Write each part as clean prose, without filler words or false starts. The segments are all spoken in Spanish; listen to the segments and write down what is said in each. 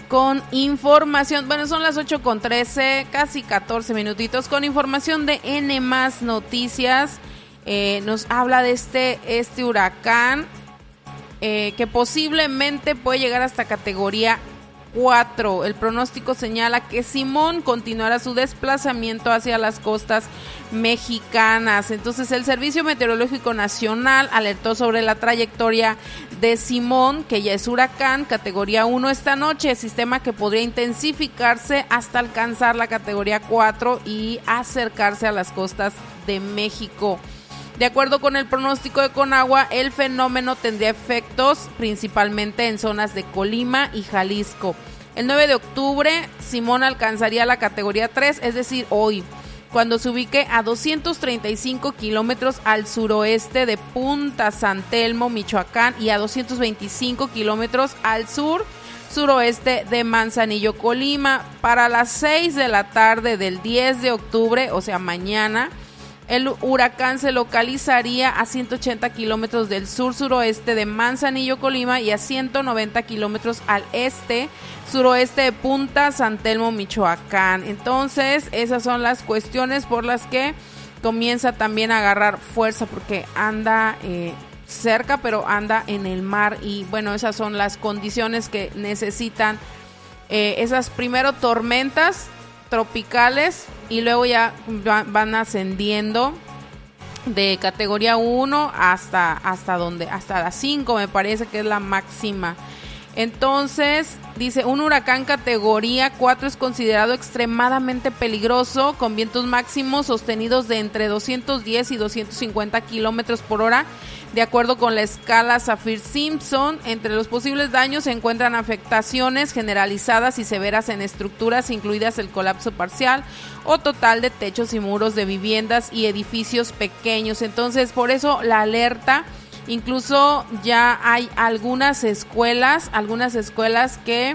con información. Bueno, son las 8:13, casi 14 minutitos, con información de N+ Noticias. Nos habla de este huracán que posiblemente puede llegar hasta categoría 4. El pronóstico señala que Simón continuará su desplazamiento hacia las costas mexicanas. Entonces, el Servicio Meteorológico Nacional alertó sobre la trayectoria de Simón, que ya es huracán categoría 1 esta noche, sistema que podría intensificarse hasta alcanzar la categoría 4 y acercarse a las costas de México. De acuerdo con el pronóstico de Conagua, el fenómeno tendría efectos principalmente en zonas de Colima y Jalisco. El 9 de octubre, Simón alcanzaría la categoría 3, es decir, hoy, cuando se ubique a 235 kilómetros al suroeste de Punta San Telmo, Michoacán, y a 225 kilómetros al suroeste de Manzanillo, Colima. Para las 6 de la tarde del 10 de octubre, o sea, mañana, el huracán se localizaría a 180 kilómetros del sur-suroeste de Manzanillo, Colima, y a 190 kilómetros al suroeste de Punta San Telmo, Michoacán. Entonces, esas son las cuestiones por las que comienza también a agarrar fuerza, porque anda cerca, pero anda en el mar. Y bueno, esas son las condiciones que necesitan esas primero tormentas tropicales, y luego ya van ascendiendo de categoría 1 hasta la 5, me parece que es la máxima. Entonces, dice, un huracán categoría 4 es considerado extremadamente peligroso, con vientos máximos sostenidos de entre 210 y 250 kilómetros por hora. De acuerdo con la escala Saffir-Simpson, entre los posibles daños se encuentran afectaciones generalizadas y severas en estructuras, incluidas el colapso parcial o total de techos y muros de viviendas y edificios pequeños. Entonces, por eso la alerta. Incluso ya hay algunas escuelas que,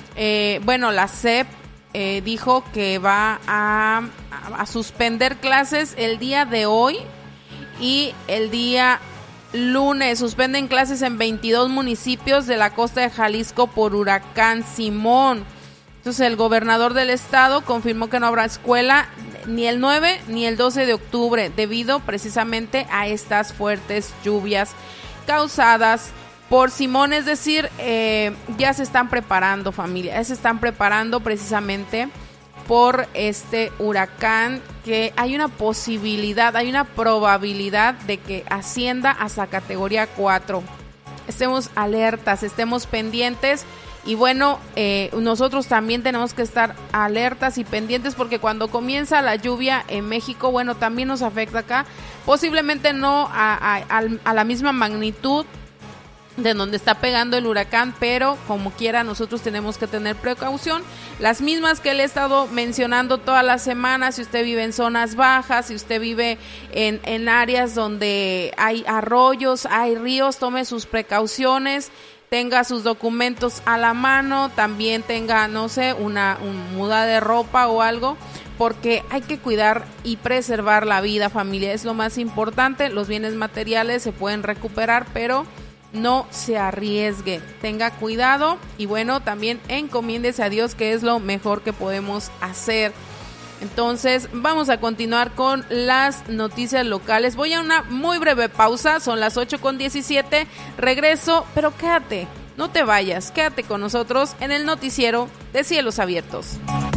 la SEP dijo que va a suspender clases el día de hoy y el día lunes. Suspenden clases en 22 municipios de la costa de Jalisco por huracán Simón. Entonces, el gobernador del estado confirmó que no habrá escuela ni el 9 ni el 12 de octubre, debido precisamente a estas fuertes lluvias causadas por Simón. Es decir, ya se están preparando, familia, ya se están preparando precisamente por este huracán, que hay una posibilidad, hay una probabilidad de que ascienda hasta categoría 4. Estemos alertas, estemos pendientes. Y bueno, nosotros también tenemos que estar alertas y pendientes, porque cuando comienza la lluvia en México, bueno, también nos afecta acá. Posiblemente no a la misma magnitud de donde está pegando el huracán, pero como quiera nosotros tenemos que tener precaución, las mismas que le he estado mencionando toda la semana. Si usted vive en zonas bajas, si usted vive en áreas donde hay arroyos, hay ríos, tome sus precauciones, tenga sus documentos a la mano, también tenga, no sé, una muda de ropa o algo, porque hay que cuidar y preservar la vida, familia, es lo más importante. Los bienes materiales se pueden recuperar, pero no se arriesgue, tenga cuidado y bueno, también encomiéndese a Dios, que es lo mejor que podemos hacer. Entonces, vamos a continuar con las noticias locales. Voy a una muy breve pausa, son las 8:17, regreso, pero quédate, no te vayas, quédate con nosotros en el noticiero de Cielos Abiertos.